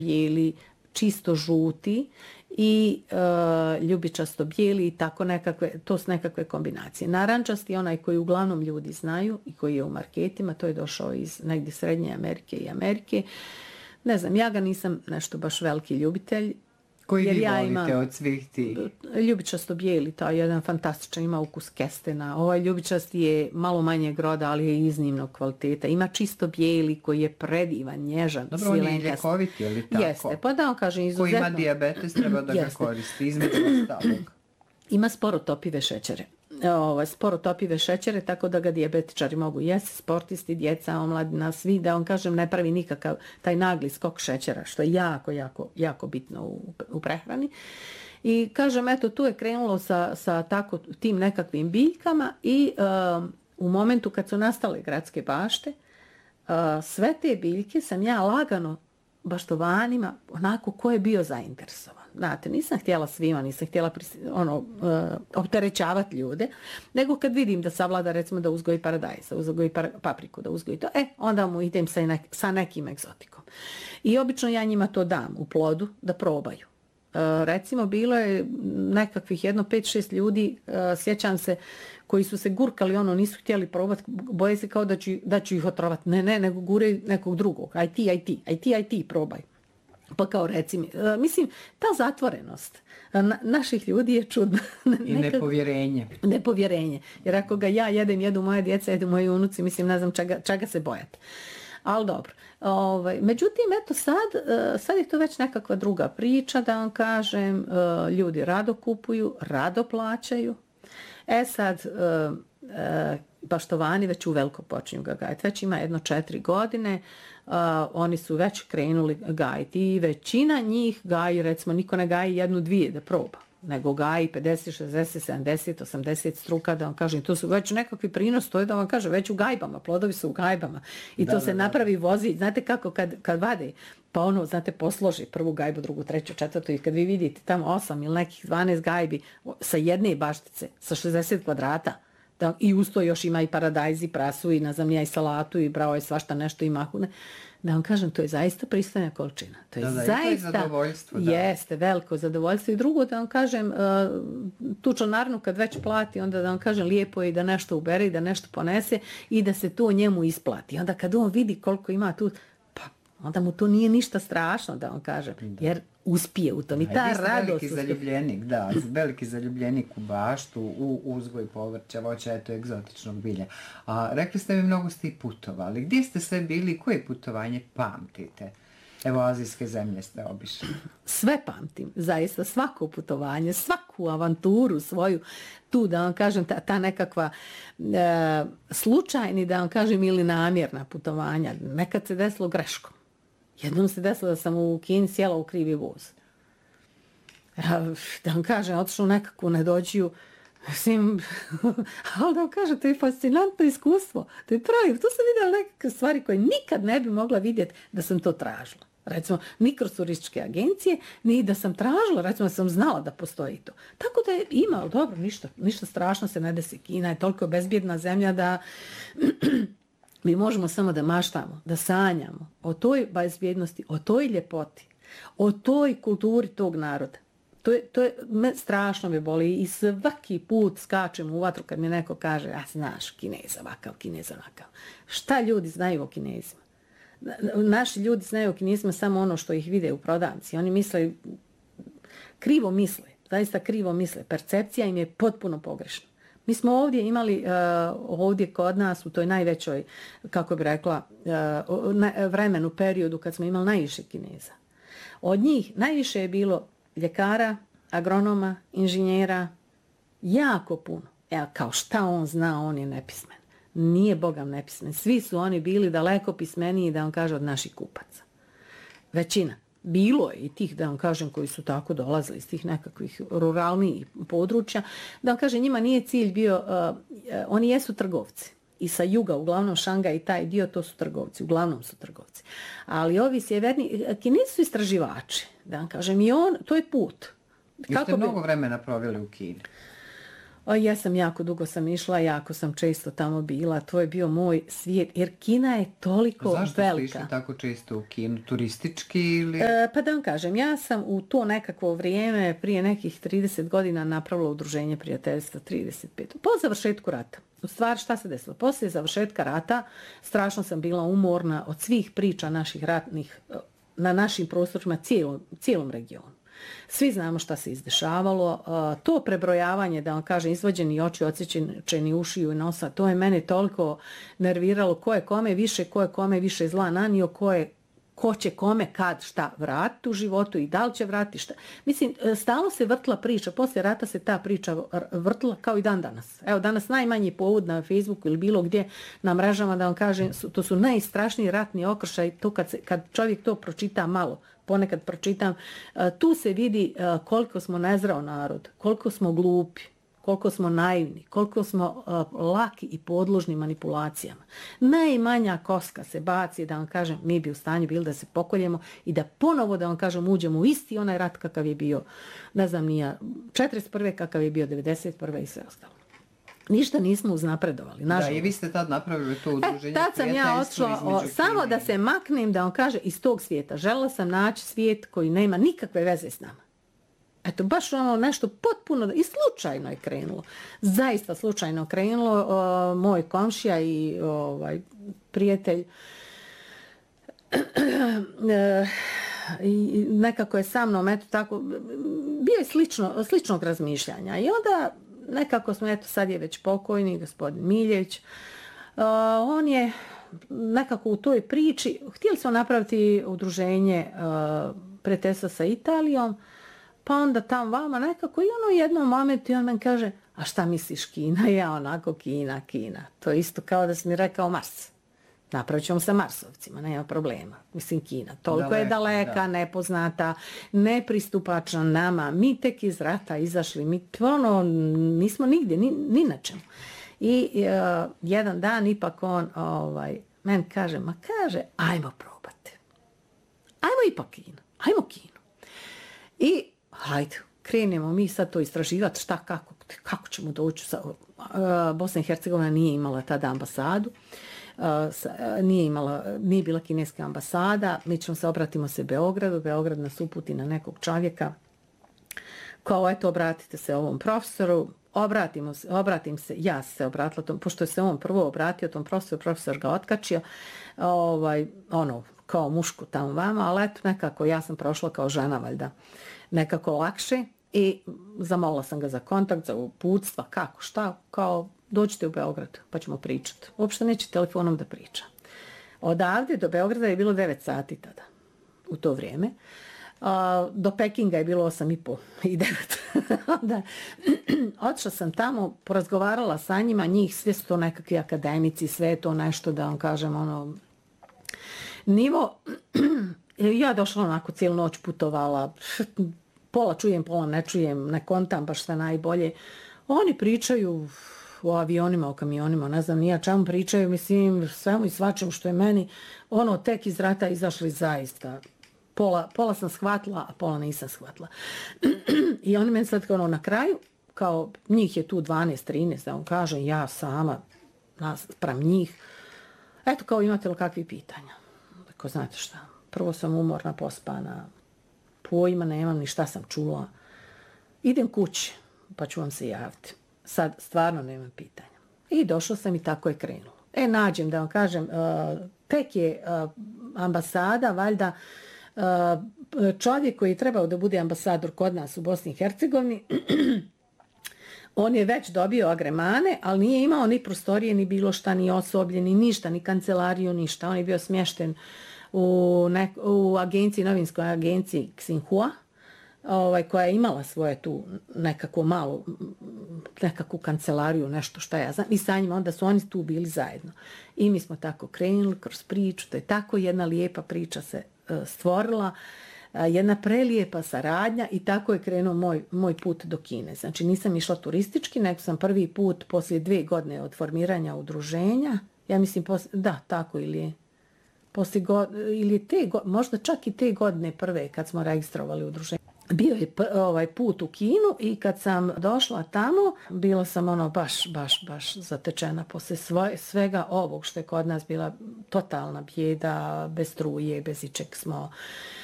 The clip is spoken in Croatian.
bijeli, čisto žuti i ljubičasto bijeli i tako nekakve, to su nekakve kombinacije. Narančasti, onaj koji uglavnom ljudi znaju i koji je u marketima, to je došao iz negdje Srednje Amerike i Amerike. Ne znam, ja ga nisam nešto baš veliki ljubitelj. Koji vi volite od svih ti? Ljubičasto bijeli, taj jedan fantastičan, ima ukus kestena. Ovaj ljubičasti je malo manje groda, ali je iznimno kvaliteta. Ima čisto bijeli koji je predivan, nježan, dobro, silenkast. Dobro, on je ljekovit, je li tako? Jeste, pa da vam kažem izuzetno. Ko ima dijabetes treba da ga koristi, između ostalog. Ima sporo topive šećere. Sporo topive šećere, tako da ga dijabetičari mogu jesti, sportisti, djeca, omladina, svi, da vam kažem, ne pravi nikakav taj nagli skok šećera, što je jako bitno u prehrani. I kažem, eto, tu je krenulo sa tako tim nekakvim biljkama i u momentu kad su nastale gradske bašte, sve te biljke sam ja lagano baštovanima, onako ko je bio zainteresovan. Znate, nisam htjela svima, nisam htjela opterećavati ljude, nego kad vidim da savlada, recimo, da uzgoji paradajz, da uzgoji papriku, da uzgoji to, onda mu idem sa nekim egzotikom. I obično ja njima to dam u plodu da probaju. Recimo, bilo je nekakvih 5-6 ljudi, sjećam se, koji su se gurkali, nisu htjeli probati, boje se kao da ću ih otrovati. Ne, nego guraju nekog drugog. Aj ti, probaj. Pa kao recimo, mislim, ta zatvorenost naših ljudi je čudna. I nepovjerenje. Nepovjerenje. Jer ako ga ja jedem, jedu moje djeca, jedu moji unuci, mislim, ne znam čega se bojati. Ali dobro. Međutim, eto sad je to već nekakva druga priča, da vam kažem, ljudi rado kupuju, rado plaćaju. Sad, baštovani već u veliko počinju ga gajiti. Već ima 4 godine, oni su već krenuli gajiti i većina njih gaji, recimo, niko ne gaji 1-2 da proba, nego gaji 50, 60, 70, 80 struka, da vam kažem, to su već nekakvi prinos, to je da vam kažem, već u gajbama, plodovi su u gajbama i to se napravi vozi, znate kako, kad vade, pa znate, posloži prvu gajbu, drugu, treću, četvrtu i kad vi vidite tamo 8 ili nekih 12 gajbi sa jedne baštice, sa 60 kvadrata, i usto još ima i paradajz i prasu i na zemlja i salatu i brao je svašta nešto i mahune. Da vam kažem, to je zaista pristojna količina. To je zaista zadovoljstvo. Jeste, veliko zadovoljstvo. I drugo, da vam kažem, tu članarnu kad već plati, onda da vam kažem, lijepo je i da nešto ubere i da nešto ponese i da se to njemu isplati. Onda kad on vidi koliko ima tu, pa onda mu to nije ništa strašno, da vam kažem, jer uspije u tom i ta radost. Veliki zaljubljenik u baštu, u uzgoj povrća, voća, eto, egzotičnog bilja. Rekli ste mi, mnogo ste i putovali. Gdje ste sve bili? Koje putovanje pamtite? Evo, azijske zemlje ste obišli. Sve pamtim, zaista, svako putovanje, svaku avanturu svoju, tu da vam kažem, ta nekakva slučajni, da vam kažem, ili namjerna putovanja. Nekad se desilo greškom. Jednom se desilo da sam u Kini sjela u krivi voz. Da vam kažem, otišla u nekakvu nedođiju, mislim, ali da vam kažem, to je fascinantno iskustvo. To je pravi, tu sam vidjela nekakve stvari koje nikad ne bi mogla vidjeti da sam to tražila. Recimo, ni kroz turističke agencije, ni da sam tražila, recimo, da sam znala da postoji to. Tako da je imao, dobro, ništa strašno se ne desi. Kina je toliko bezbjedna zemlja da mi možemo samo da maštamo, da sanjamo o toj bezbjednosti, o toj ljepoti, o toj kulturi tog naroda. To je strašno me boli i svaki put skačem u vatru kad mi neko kaže, znaš, Kinez ovakav. Šta ljudi znaju o Kinezima? Naši ljudi znaju o Kinezima samo ono što ih vide u prodavnici. Oni misle, zaista krivo misle. Percepcija im je potpuno pogrešna. Mi smo ovdje imali, ovdje kod nas u toj najvećoj, kako bi rekla, vremenu, periodu kad smo imali najviše Kineza. Od njih najviše je bilo ljekara, agronoma, inženjera, jako puno. Kao šta on zna, on je nepismen. Nije bogam nepismen. Svi su oni bili daleko pismeniji, da vam kaže, od naših kupaca. Većina. Bilo je i tih, da vam kažem, koji su tako dolazili iz tih nekakvih ruralnijih područja. Da vam kažem, njima nije cilj bio, oni jesu trgovci. I sa juga, uglavnom Šangaj i taj dio, to su trgovci, uglavnom su trgovci. Ali ovi sjeverni, Kinezi su istraživači, da vam kažem, i to je put. Jeste mnogo vremena proveli u Kini? Ja sam jako dugo sam išla, jako sam često tamo bila, to je bio moj svijet, jer Kina je toliko velika. Zašto ste išli tako često u Kinu? Turistički ili? Pa da vam kažem, ja sam u to nekakvo vrijeme, prije nekih 30 godina napravila udruženje prijateljstva 35. Po završetku rata. U stvari šta se desilo? Poslije završetka rata strašno sam bila umorna od svih priča naših ratnih na našim prostorima, cijelom regionu. Svi znamo šta se izdešavalo. To prebrojavanje, da vam kažem, izvađeni oči, odsječeni ušiju i nosa, to je mene toliko nerviralo ko je kome više zla nanio, ko će kome kad šta vratiti u životu i da li će vratiti šta. Mislim, stalno se vrtla priča, poslije rata se ta priča vrtla kao i dan danas. Evo, danas najmanji povod na Facebooku ili bilo gdje na mrežama, da vam kažem, to su najstrašniji ratni okršaj, to kad čovjek to pročita malo, ponekad pročitam, tu se vidi koliko smo nezrao narod, koliko smo glupi, koliko smo naivni, koliko smo laki i podložni manipulacijama. Najmanja koska se baci, da vam kažem, mi bi u stanju bili da se pokoljemo i da ponovo, da vam kažem, uđemo u isti onaj rat kakav je bio, ne znam nija, 41. kakav je bio 91. i sve ostalo. Ništa nismo uznapredovali. Da, i vi ste tad napravili to udruženje. Tad sam ja odšla, samo da se maknem, da on kaže, iz tog svijeta. Želela sam naći svijet koji nema nikakve veze s nama. Eto, baš ono nešto potpuno, i slučajno je krenulo. Zaista slučajno krenulo. Moj komšija i prijatelj i nekako je sa mnom, eto tako, bio je sličnog razmišljanja. I onda nekako smo, eto sad je već pokojni, gospodin Miljević, on je nekako u toj priči, htjeli smo napraviti udruženje prijateljstva sa Italijom, pa onda tam vama nekako i ono u jednom momentu i on meni kaže, a šta misliš Kina? Ja onako Kina. To je isto kao da si mi rekao Mars. Napravit ćemo sa Marsovcima, nema problema. Mislim, Kina toliko je daleka, nepoznata, nepristupačna nama. Mi tek iz rata izašli, mi nismo nigdje, ni na čemu. I jedan dan ipak on meni kaže, ajmo probati. Ajmo ipak Kinu. I hajde, krenemo mi sad to istraživati šta, kako ćemo doći. Bosna i Hercegovina nije imala tada ambasadu. Nije bila kineska ambasada, mi ćemo se obratimo se Beogradu, Beograd nas uputi na nekog čovjeka, kao eto obratite se ovom profesoru, obratim se, ja se obratila tom, pošto je se on prvo obratio tom profesoru, profesor ga otkačio, kao mušku tamo vama, ali eto nekako ja sam prošla kao žena valjda, nekako lakše i zamolila sam ga za kontakt, za uputstva, kako, šta, kao dođite u Beograd pa ćemo pričati. Uopšte neće telefonom da priča. Odavde do Beograda je bilo 9 sati tada, u to vrijeme. Do Pekinga je bilo 8,5 i 9. Onda otišla sam tamo, porazgovarala sa njima, njih sve su to nekakvi akademici, sve je to nešto, da vam kažem, nivo. Ja došla onako cijelu noć putovala, pola čujem, pola ne čujem, ne kontam baš sve najbolje. Oni pričaju o avionima, o kamionima, ne znam nija čemu pričaju, mislim, svemu i svačemu što je meni, tek iz rata izašli zaista. Pola sam shvatila, a pola nisam shvatila. I oni meni sad na kraju, kao njih je tu 12-13, da on kaže, ja sama, sprem njih, eto kao imate li kakvi pitanja? Tako, znate šta, prvo sam umorna, pospana, pojma nemam ni šta sam čula. Idem kući, pa ću vam se javiti. Sad stvarno nemam pitanja. I došla sam i tako je krenulo. Nađem, da vam kažem, tek je ambasada, valjda, čovjek koji je trebao da bude ambasador kod nas u Bosni i Hercegovini, on je već dobio agremane, ali nije imao ni prostorije, ni bilo šta, ni osoblje, ni ništa, ni kancelariju, ništa. On je bio smješten u agenciji, novinskoj agenciji Xinhua, koja je imala svoje tu nekakvu kancelariju, nešto šta ja znam, i sa njima onda su oni tu bili zajedno. I mi smo tako krenuli kroz priču, to je tako jedna lijepa priča se stvorila, jedna prelijepa saradnja i tako je krenuo moj put do Kine. Znači nisam išla turistički, nego sam prvi put poslije 2 godine od formiranja udruženja, ja mislim, tako ili možda čak i te godine prve kad smo registrovali udruženje. bio je put u Kinu i kad sam došla tamo, bila sam baš zatečena posle svega ovog što je kod nas bila totalna bijeda, bez struje, bez ičeg smo